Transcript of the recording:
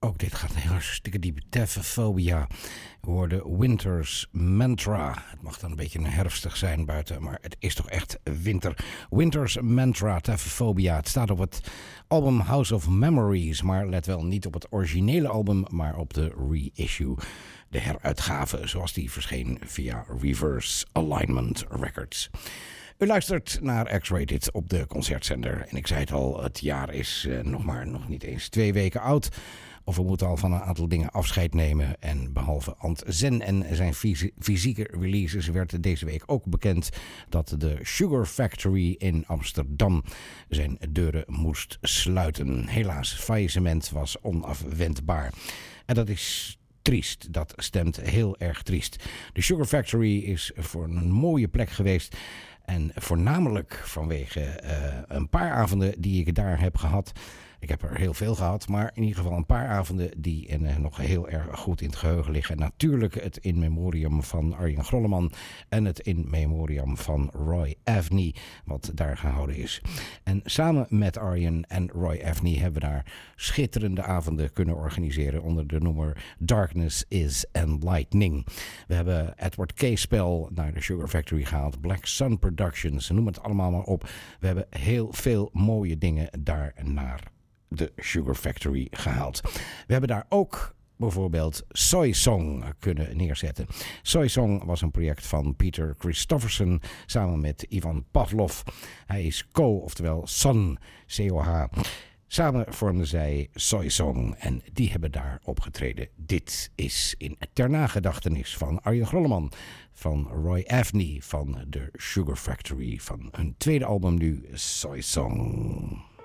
Ook dit gaat heel hartstikke diep. Taphophobia. We hoorden Winter's Mantra. Het mag dan een beetje herfstig zijn buiten, maar het is toch echt winter. Winter's Mantra, Taphophobia. Het staat op het album House of Memories, maar let wel niet op het originele album, maar op de reissue. De heruitgave zoals die verscheen via Reverse Alignment Records. U luistert naar X-Rated op de concertzender. En ik zei het al, het jaar is nog niet eens 2 weken oud. Of we moeten al van een aantal dingen afscheid nemen. En behalve Ant Zen en zijn fysieke releases werd deze week ook bekend dat de Sugar Factory in Amsterdam zijn deuren moest sluiten. Helaas, faillissement was onafwendbaar. En dat is triest, dat stemt heel erg triest. De Sugar Factory is voor een mooie plek geweest. En voornamelijk vanwege een paar avonden die ik daar heb gehad. Ik heb er heel veel gehad, maar in ieder geval een paar avonden die nog heel erg goed in het geheugen liggen. Natuurlijk het in memoriam van Arjen Grolleman en het in memoriam van Roy Avney, wat daar gehouden is. En samen met Arjen en Roy Avney hebben we daar schitterende avonden kunnen organiseren onder de noemer Darkness is Enlightening. We hebben Edward K-spel naar de Sugar Factory gehaald, Black Sun Productions, noem het allemaal maar op. We hebben heel veel mooie dingen daar naar de Sugar Factory gehaald. We hebben daar ook bijvoorbeeld Soy Song kunnen neerzetten. Soy Song was een project van Peter Christofferson samen met Ivan Pavlov. Hij is oftewel Son, C-O-H. Samen vormden zij Soy Song en die hebben daar opgetreden. Dit is in ter nagedachtenis van Arjen Grolleman, van Roy Avney, van de Sugar Factory, van hun tweede album nu, Soy Song.